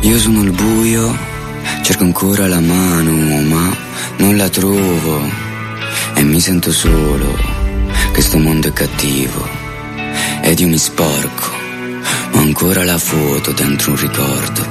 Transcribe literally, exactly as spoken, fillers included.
Io sono il buio, cerco ancora la mano, ma non la trovo e mi sento solo, questo mondo è cattivo ed io mi sporco, ho ancora la foto dentro un ricordo